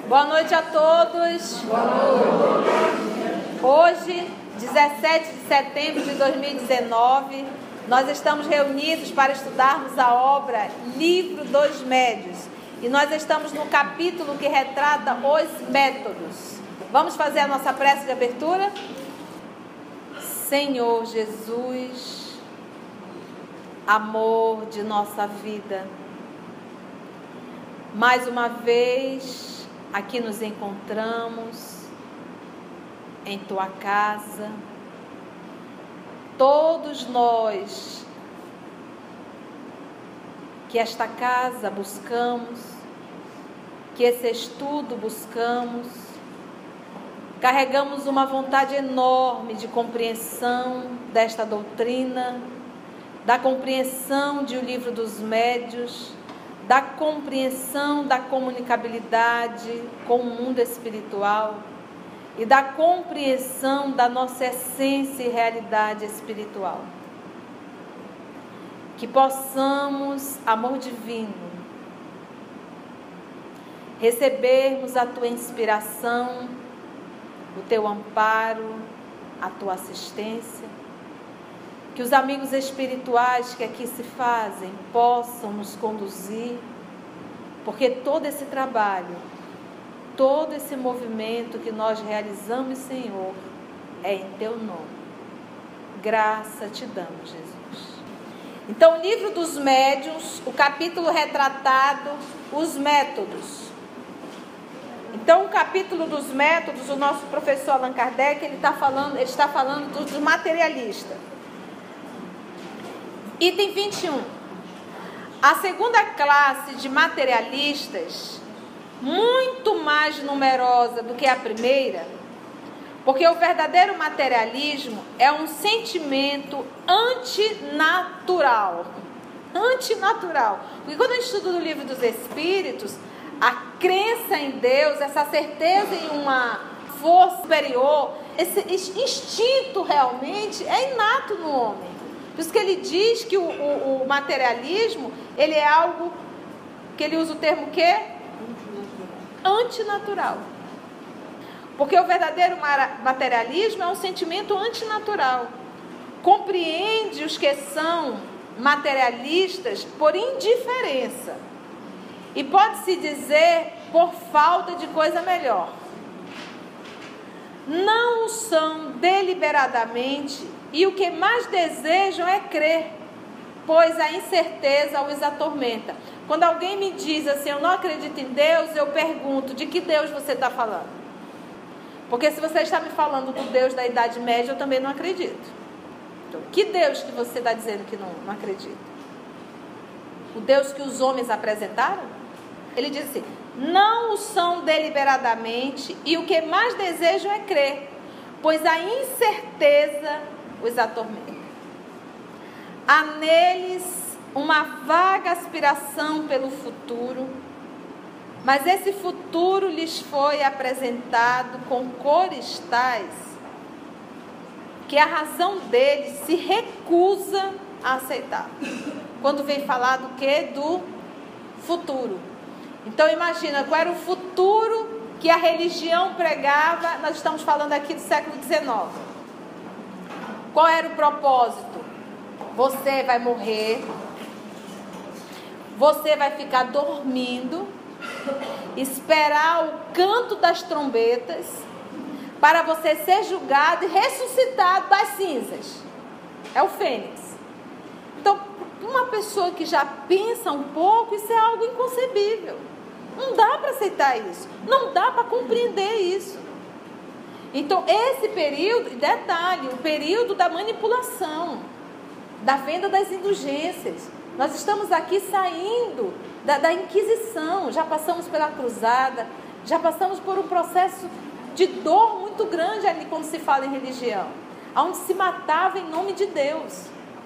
Boa noite a todos. Boa noite. Hoje, 17 de setembro de 2019, nós estamos reunidos para estudarmos a obra Livro dos Médios. E nós estamos no capítulo que retrata os métodos. Vamos fazer a nossa prece de abertura? Senhor Jesus, amor de nossa vida, mais uma vez aqui nos encontramos em tua casa. Todos nós que esta casa buscamos, que esse estudo buscamos, carregamos uma vontade enorme de compreensão desta doutrina, da compreensão de O Livro dos Médios, da compreensão da comunicabilidade com o mundo espiritual e da compreensão da nossa essência e realidade espiritual. Que possamos, amor divino, recebermos a tua inspiração, o teu amparo, a tua assistência. Que os amigos espirituais que aqui se fazem possam nos conduzir, porque todo esse trabalho, todo esse movimento que nós realizamos, Senhor, é em teu nome. Graça te damos, Jesus. Então, o Livro dos Médiuns, o capítulo retratado, os métodos. Então, o capítulo dos métodos, o nosso professor Allan Kardec, ele está falando dos materialistas. Item 21. A segunda classe de materialistas, muito mais numerosa do que a primeira, porque o verdadeiro materialismo é um sentimento antinatural. Antinatural. Porque quando a gente estuda o Livro dos Espíritos, a crença em Deus, essa certeza em uma força superior, esse instinto realmente é inato no homem. Por isso que ele diz que o materialismo, ele é algo que ele usa o termo quê? Antinatural. Porque o verdadeiro materialismo é um sentimento antinatural. Compreende os que são materialistas por indiferença. E pode-se dizer por falta de coisa melhor. Não são deliberadamente, e o que mais desejam é crer, pois a incerteza os atormenta. Quando alguém me diz assim, eu não acredito em Deus, eu pergunto, de que Deus você está falando? Porque se você está me falando do Deus da Idade Média, eu também não acredito. Então, que Deus que você está dizendo que não acredita? O Deus que os homens apresentaram? Ele diz assim, não o são deliberadamente, e o que mais desejam é crer, pois a incerteza os atormenta. Há neles uma vaga aspiração pelo futuro, mas esse futuro lhes foi apresentado com cores tais que a razão deles se recusa a aceitar. Quando vem falar do quê? Do futuro. Então imagina, qual era o futuro que a religião pregava? Nós estamos falando aqui do século XIX. Qual era o propósito? Você vai morrer, você vai ficar dormindo, esperar o canto das trombetas, para você ser julgado e ressuscitado das cinzas. É o Fênix. Então, uma pessoa que já pensa um pouco, isso é algo inconcebível. Não dá para aceitar isso. Não dá para compreender isso. Então, esse período, detalhe, o período da manipulação, da venda das indulgências. Nós estamos aqui saindo da Inquisição, já passamos pela Cruzada, já passamos por um processo de dor muito grande ali quando se fala em religião, onde se matava em nome de Deus.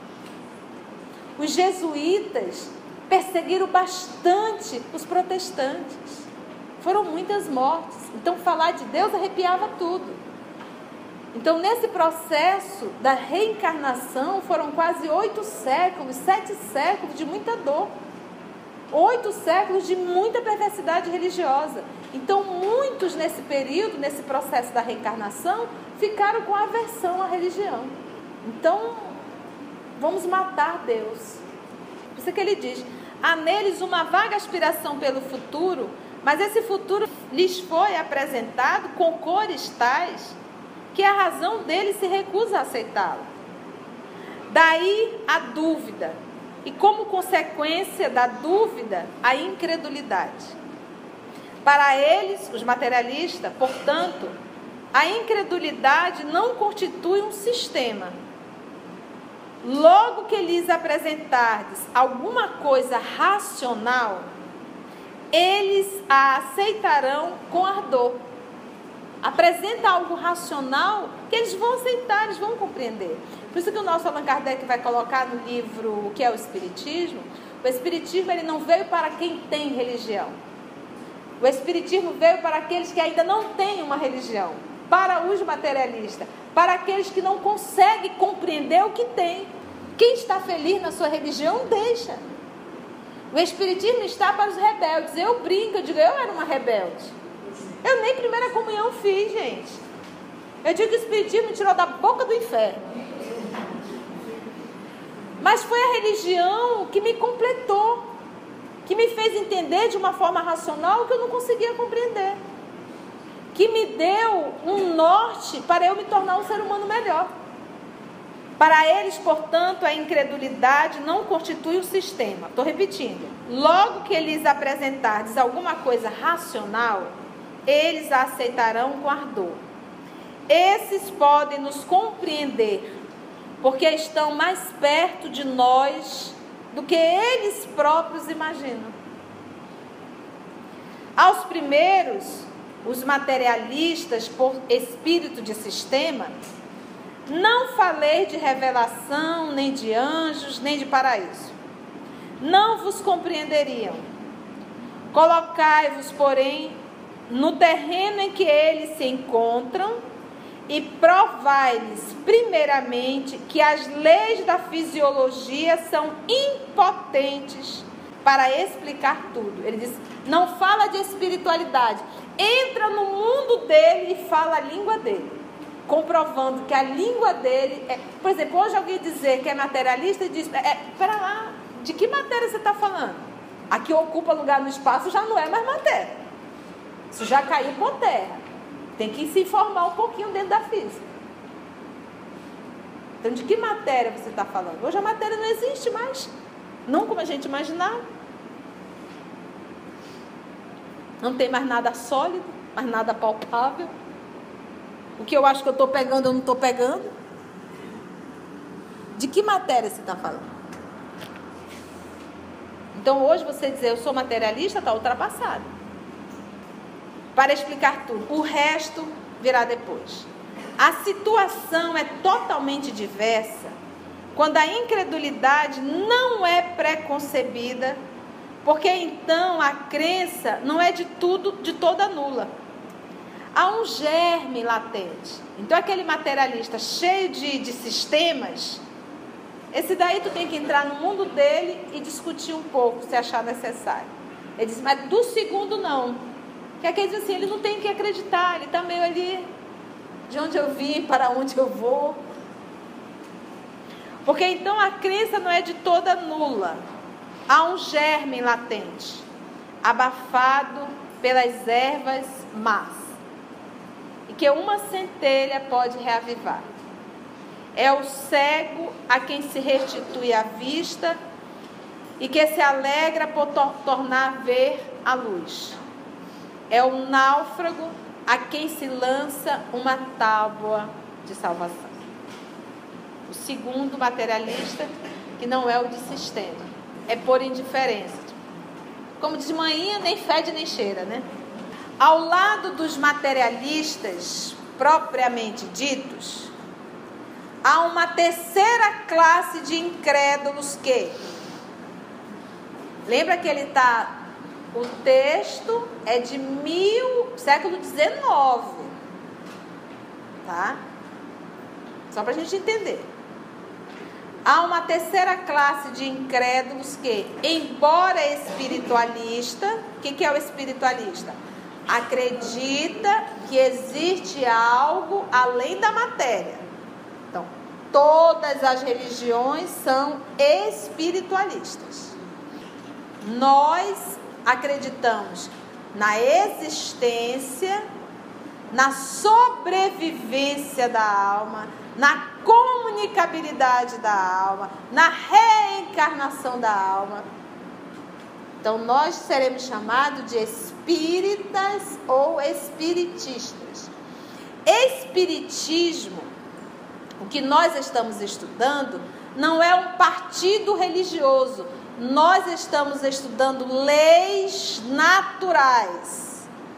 Os jesuítas perseguiram bastante os protestantes. Foram muitas mortes. Então, falar de Deus arrepiava tudo. Então, nesse processo da reencarnação, foram quase 8 séculos, 7 séculos de muita dor. 8 séculos de muita perversidade religiosa. Então, muitos nesse período, nesse processo da reencarnação, ficaram com aversão à religião. Então, vamos matar Deus. Por isso que ele diz: há neles uma vaga aspiração pelo futuro, mas esse futuro lhes foi apresentado com cores tais que a razão deles se recusa a aceitá-lo. Daí a dúvida, e como consequência da dúvida, a incredulidade. Para eles, os materialistas, portanto, a incredulidade não constitui um sistema. Logo que lhes apresentardes alguma coisa racional, eles a aceitarão com ardor. Apresenta algo racional que eles vão aceitar, eles vão compreender. Por isso que o nosso Allan Kardec vai colocar no livro O que é o Espiritismo. O Espiritismo ele não veio para quem tem religião. O Espiritismo veio para aqueles que ainda não têm uma religião, para os materialistas, para aqueles que não conseguem compreender o que tem. Quem está feliz na sua religião, deixa. O Espiritismo está para os rebeldes. Eu brinco, eu digo, eu era uma rebelde. Eu nem primeira comunhão fiz, gente. Eu digo que o Espiritismo me tirou da boca do inferno. Mas foi a religião que me completou, que me fez entender de uma forma racional que eu não conseguia compreender, que me deu um norte para eu me tornar um ser humano melhor. Para eles, portanto, a incredulidade não constitui um sistema. Estou repetindo. Logo que lhes apresentardes alguma coisa racional, eles a aceitarão com ardor. Esses podem nos compreender, porque estão mais perto de nós do que eles próprios imaginam. Aos primeiros, os materialistas, por espírito de sistema, não falei de revelação, nem de anjos, nem de paraíso. Não vos compreenderiam. Colocai-vos, porém, no terreno em que eles se encontram e provai-lhes, primeiramente, que as leis da fisiologia são impotentes para explicar tudo. Ele diz, não fala de espiritualidade, entra no mundo dele e fala a língua dele, comprovando que a língua dele é... Por exemplo, hoje alguém dizer que é materialista e diz, espera lá, de que matéria você está falando? A que ocupa lugar no espaço já não é mais matéria, isso já caiu por terra. Tem que se informar um pouquinho dentro da física. Então, de que matéria você está falando? Hoje a matéria não existe mais, não como a gente imaginava. Não tem mais nada sólido, mais nada palpável. O que eu acho que eu estou pegando, eu não estou pegando. De que matéria você está falando? Então, hoje você dizer eu sou materialista está ultrapassado. Para explicar tudo. O resto virá depois. A situação é totalmente diversa quando a incredulidade não é preconcebida, porque então a crença não é de toda nula. Há um germe latente. Então aquele materialista cheio de sistemas, esse daí tu tem que entrar no mundo dele e discutir um pouco, se achar necessário. Ele diz, mas do segundo não. Que é que ele diz assim, ele não tem que acreditar, ele está meio ali, de onde eu vim, para onde eu vou. Porque então a crença não é de toda nula. Há um germe latente, abafado pelas ervas más, e que uma centelha pode reavivar. É o cego a quem se restitui a vista e que se alegra por tornar a ver a luz. É o náufrago a quem se lança uma tábua de salvação. O segundo materialista, que não é o de sistema, é por indiferença. Como diz manhinha, nem fede nem cheira, né? Ao lado dos materialistas propriamente ditos, há uma terceira classe de incrédulos que... Lembra que ele está... O texto é de século XIX, tá? Só para a gente entender. Há uma terceira classe de incrédulos que, embora espiritualista, o que é o espiritualista? Acredita que existe algo além da matéria. Então, todas as religiões são espiritualistas. Nós acreditamos na existência, na sobrevivência da alma, na comunicabilidade da alma, na reencarnação da alma. Então, nós seremos chamados de espíritas ou espiritistas. Espiritismo, o que nós estamos estudando, não é um partido religioso. Nós estamos estudando leis naturais.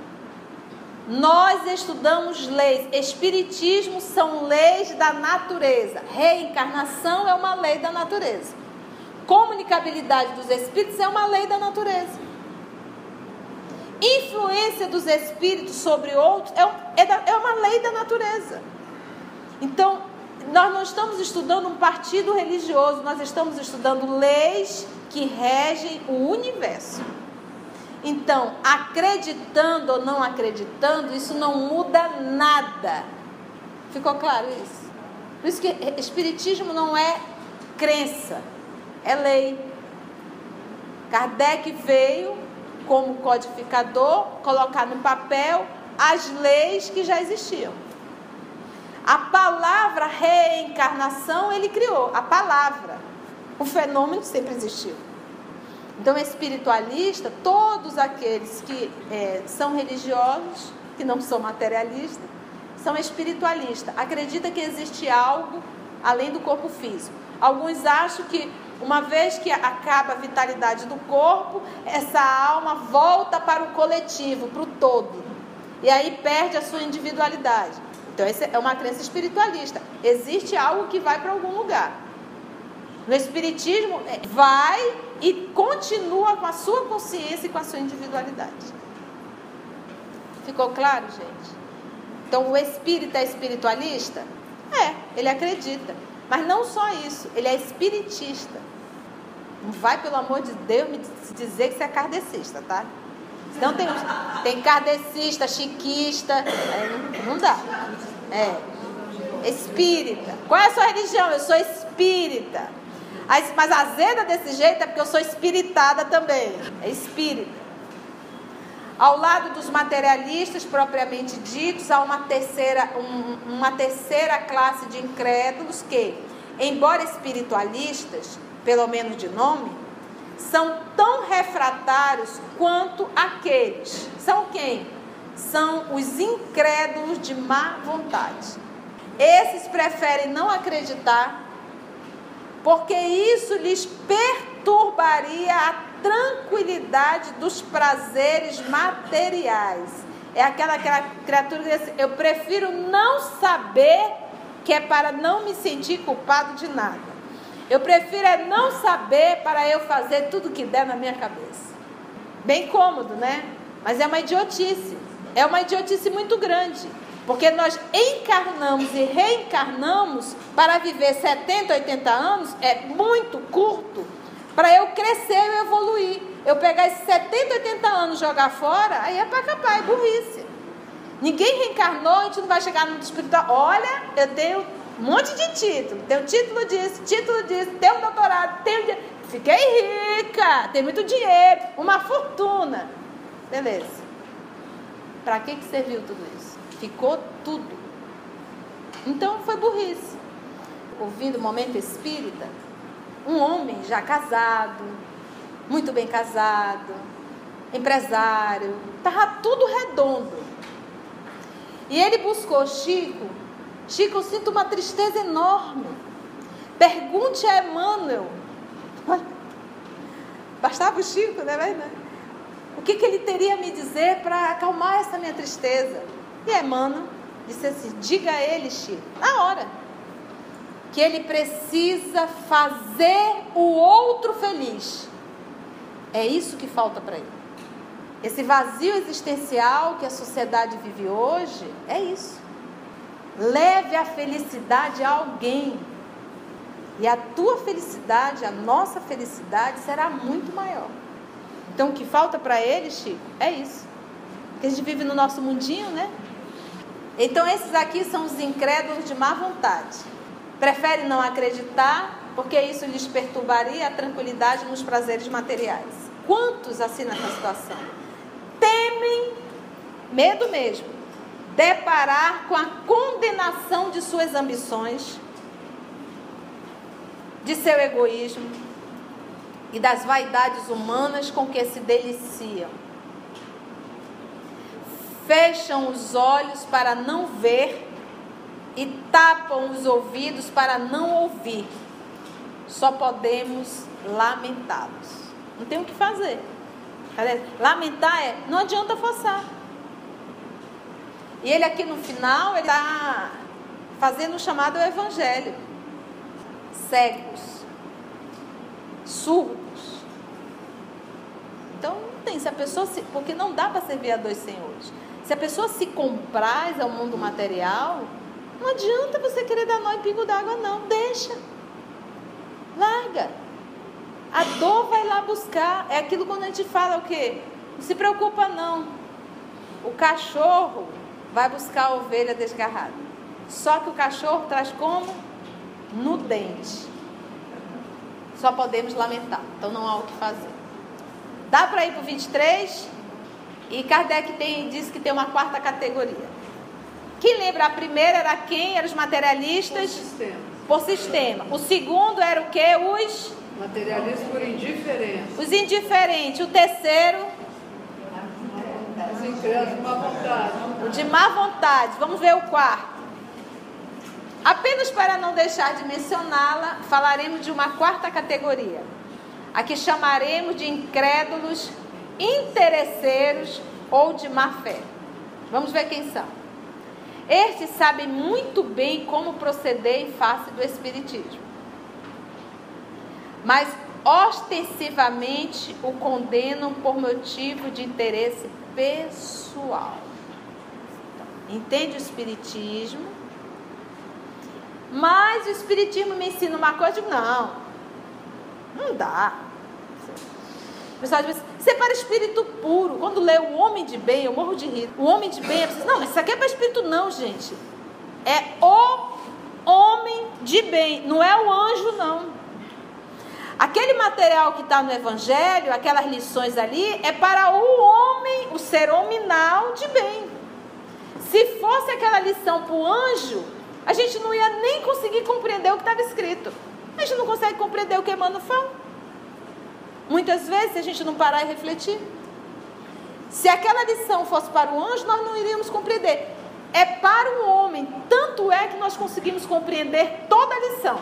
Nós estudamos leis. Espiritismo são leis da natureza. Reencarnação é uma lei da natureza. Comunicabilidade dos espíritos é uma lei da natureza. Influência dos espíritos sobre outros é uma lei da natureza. Então, nós não estamos estudando um partido religioso, nós estamos estudando leis que regem o universo. Então, acreditando ou não acreditando, isso não muda nada. Ficou claro isso? Por isso que espiritismo não é crença, é lei. Kardec veio como codificador colocar no papel as leis que já existiam. A palavra reencarnação ele criou, a palavra. O fenômeno sempre existiu. Então, espiritualista, todos aqueles que são religiosos, que não são materialistas, são espiritualistas. Acredita que existe algo além do corpo físico. Alguns acham que uma vez que acaba a vitalidade do corpo, essa alma volta para o coletivo, para o todo. E aí perde a sua individualidade. Então, essa é uma crença espiritualista. Existe algo que vai para algum lugar. No espiritismo, vai e continua com a sua consciência e com a sua individualidade. Ficou claro, gente? Então, o espírita é espiritualista? Ele acredita. Mas não só isso, ele é espiritista. Não vai, pelo amor de Deus, me dizer que você é kardecista, tá? Então, tem kardecista, chiquista, não dá. Espírita. Qual é a sua religião? Eu sou espírita. Mas azeda desse jeito é porque eu sou espiritada também. É espírita. Ao lado dos materialistas propriamente ditos, há uma terceira classe de incrédulos que, embora espiritualistas, pelo menos de nome, são tão refratários quanto aqueles. São quem? São os incrédulos de má vontade. Esses preferem não acreditar, porque isso lhes perturbaria a tranquilidade dos prazeres materiais. É aquela criatura que diz assim, eu prefiro não saber, que é para não me sentir culpado de nada. Eu prefiro não saber para eu fazer tudo que der na minha cabeça. Bem cômodo, né? Mas é uma idiotice. É uma idiotice muito grande. Porque nós encarnamos e reencarnamos para viver 70, 80 anos, é muito curto, para eu crescer e evoluir. Eu pegar esses 70, 80 anos e jogar fora, aí é para acabar, é burrice. Ninguém reencarnou, a gente não vai chegar no espiritual. Olha, eu tenho um monte de título, tenho título disso, tenho doutorado, fiquei rica, tenho muito dinheiro, uma fortuna. Beleza. Para que serviu tudo isso? Ficou tudo. Então foi burrice. Ouvindo o momento espírita, um homem já casado, muito bem casado, empresário, estava tudo redondo. E ele buscou Chico. Chico, eu sinto uma tristeza enorme. Pergunte a Emmanuel. Bastava o Chico, não é verdade? O que ele teria a me dizer para acalmar essa minha tristeza? E Emmanuel disse assim, diga a ele, Chico, na hora, que ele precisa fazer o outro feliz. É isso que falta para ele. Esse vazio existencial que a sociedade vive hoje, é isso. Leve a felicidade a alguém. E a tua felicidade, a nossa felicidade será muito maior. Então o que falta para eles, Chico, é isso. Porque a gente vive no nosso mundinho, né? Então esses aqui são os incrédulos de má vontade. Preferem não acreditar, porque isso lhes perturbaria a tranquilidade nos prazeres materiais. Quantos assim nessa situação? Temem, medo mesmo, deparar com a condenação de suas ambições, de seu egoísmo e das vaidades humanas com que se deliciam. Fecham os olhos para não ver e tapam os ouvidos para não ouvir. Só podemos lamentá-los. Não tem o que fazer. Lamentar não adianta forçar. E ele aqui no final, ele está fazendo o chamado evangelho. Cegos, surdos. Então não tem, se a pessoa porque não dá para servir a dois senhores. Se a pessoa se compraz ao mundo material, não adianta você querer dar nó em pingo d'água, não. Deixa. Larga. A dor vai lá buscar. É aquilo quando a gente fala o quê? Não se preocupa não. O cachorro vai buscar a ovelha desgarrada. Só que o cachorro traz como? No dente. Só podemos lamentar. Então não há o que fazer. Dá para ir para o 23? E Kardec diz que tem uma quarta categoria. Quem lembra? A primeira era quem? Eram os materialistas? Por sistema. O segundo era o quê? Os materialistas por indiferença. Os indiferentes. O terceiro? Os incrédulos de má vontade. O de má vontade. Vamos ver o quarto. Apenas para não deixar de mencioná-la, falaremos de uma quarta categoria. A que chamaremos de incrédulos interesseiros ou de má fé. Vamos ver quem são. Estes sabem muito bem como proceder em face do espiritismo, mas ostensivamente o condenam por motivo de interesse pessoal. Entende o espiritismo? Mas o espiritismo me ensina uma coisa, eu digo, não dá. O pessoal diz, você é para espírito puro. Quando lê o homem de bem, eu morro de rir. O homem de bem, não, mas isso aqui é para espírito não, gente. É o homem de bem, não é o anjo não. Aquele material que está no evangelho, aquelas lições ali, é para o homem, o ser hominal de bem. Se fosse aquela lição para o anjo, a gente não ia nem conseguir compreender o que estava escrito. A gente não consegue compreender o que Emmanuel fala. Muitas vezes, se a gente não parar e refletir. Se aquela lição fosse para o anjo, nós não iríamos compreender. É para o homem. Tanto é que nós conseguimos compreender toda a lição.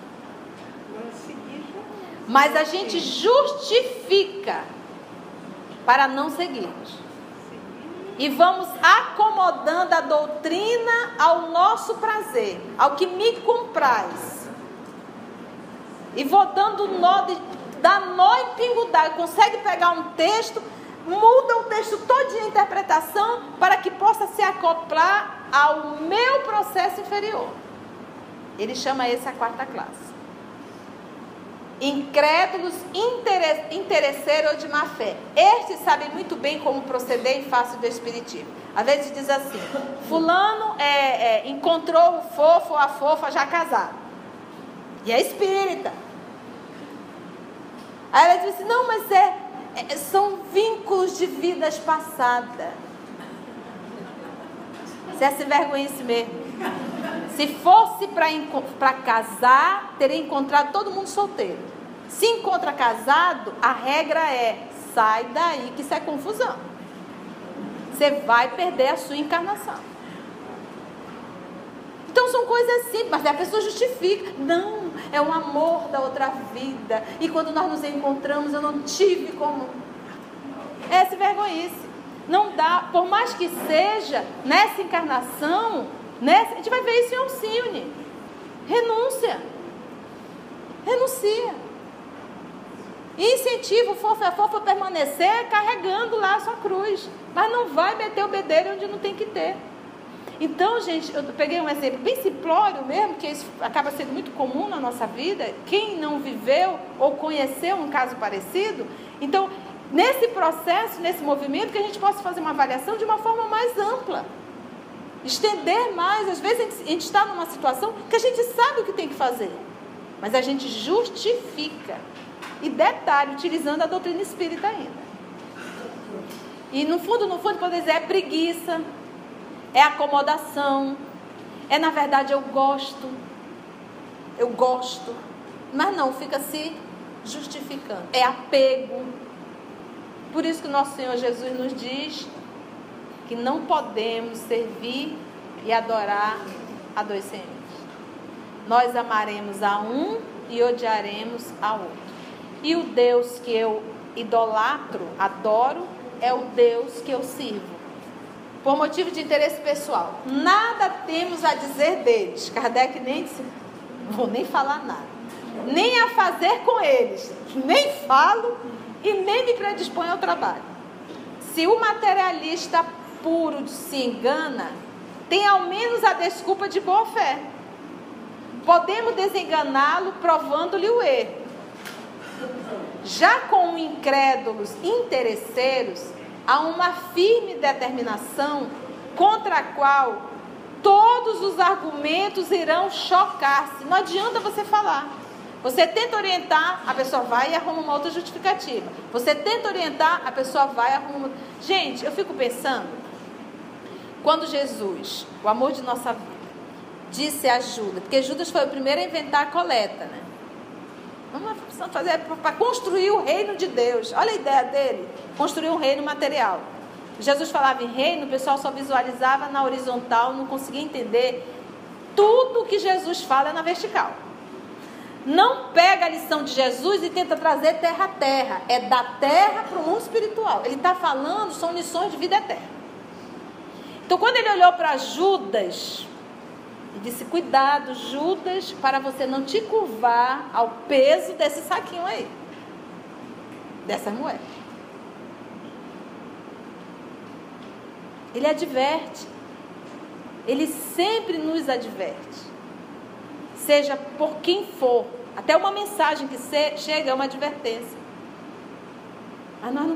Mas a gente justifica para não seguirmos. E vamos acomodando a doutrina ao nosso prazer, ao que me compraz. E vou dando nó, dá nó em pingo d'água. Consegue pegar um texto, muda o texto todinho a interpretação para que possa se acoplar ao meu processo inferior. Ele chama esse a quarta classe. Incrédulos, interesseiros ou de má fé. Estes sabem muito bem como proceder em face do espiritismo. Às vezes diz assim, fulano encontrou o fofo ou a fofa já casado. E é espírita. Aí ela diz assim, não, mas são vínculos de vidas passadas. Você é sem vergonha isso mesmo. Se fosse para casar, teria encontrado todo mundo solteiro. Se encontra casado, a regra é, sai daí que isso é confusão. Você vai perder a sua encarnação. Então são coisas assim, mas a pessoa justifica. Não, é um amor da outra vida. E quando nós nos encontramos, eu não tive como. Essa vergonhice. Não dá, por mais que seja nessa encarnação, a gente vai ver isso em Alcione. Renuncia. Renuncia. E incentiva o fofo e a fofa a permanecer carregando lá a sua cruz. Mas não vai meter o bedelho onde não tem que ter. Então, gente, eu peguei um exemplo bem simplório mesmo, que isso acaba sendo muito comum na nossa vida. Quem não viveu ou conheceu um caso parecido? Então, nesse processo, nesse movimento, que a gente possa fazer uma avaliação de uma forma mais ampla. Estender mais. Às vezes a gente está numa situação que a gente sabe o que tem que fazer, mas a gente justifica. E detalhe, utilizando a doutrina espírita ainda. E no fundo, poder dizer, é preguiça, é acomodação, é na verdade eu gosto, mas não, fica se justificando, é apego. Por isso que o nosso Senhor Jesus nos diz que não podemos servir e adorar a dois senhores. Nós amaremos a um e odiaremos ao outro. E o Deus que eu idolatro, adoro, é o Deus que eu sirvo. Por motivo de interesse pessoal. Nada temos a dizer deles. Kardec nem disse, não vou nem falar nada. Nem a fazer com eles. Nem falo e nem me predisponho ao trabalho. Se o materialista puro se engana, tem ao menos a desculpa de boa fé. Podemos desenganá-lo provando-lhe o erro. Já com incrédulos interesseiros, há uma firme determinação contra a qual todos os argumentos irão chocar-se. Não adianta você falar. Você tenta orientar, a pessoa vai e arruma uma outra justificativa. Você tenta orientar, a pessoa vai e arruma uma... Gente, eu fico pensando, quando Jesus, o amor de nossa vida, disse a Judas, porque Judas foi o primeiro a inventar a coleta, né? Vamos fazer para construir o reino de Deus. Olha a ideia dele, construir um reino material. Jesus falava em reino, o pessoal só visualizava na horizontal, não conseguia entender. Tudo que Jesus fala é na vertical. Não pega a lição de Jesus e tenta trazer terra a terra. É da terra para o mundo espiritual. Ele está falando, são lições de vida eterna. Então, quando ele olhou para Judas, ele disse, cuidado, Judas, para você não te curvar ao peso desse saquinho aí, dessas moedas. Ele adverte. Ele sempre nos adverte. Seja por quem for. Até uma mensagem que chega é uma advertência. Mas nós não